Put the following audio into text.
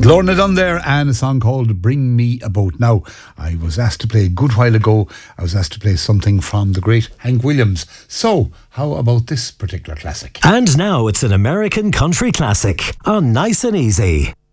Lorna Dunn there, and a song called Bring Me a Boat. Now, I was asked to play a good while ago, I was asked to play something from the great Hank Williams. So, how about this particular classic? And now it's an American country classic on Nice and Easy.